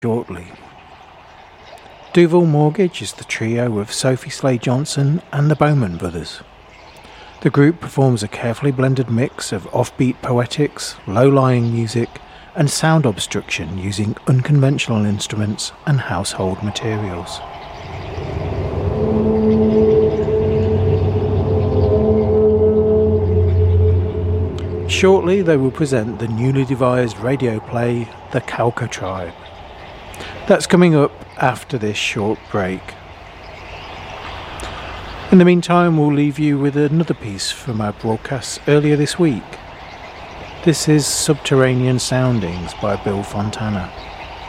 shortly. Duval Mortgage is the trio of Sophie Slade Johnson and the Bowman Brothers. The group performs a carefully blended mix of offbeat poetics, low-lying music, and sound obstruction using unconventional instruments and household materials. Shortly they will present the newly devised radio play, The Cowca Tribe. That's coming up after this short break. In the meantime, we'll leave you with another piece from our broadcasts earlier this week. This is Subterranean Soundings by Bill Fontana.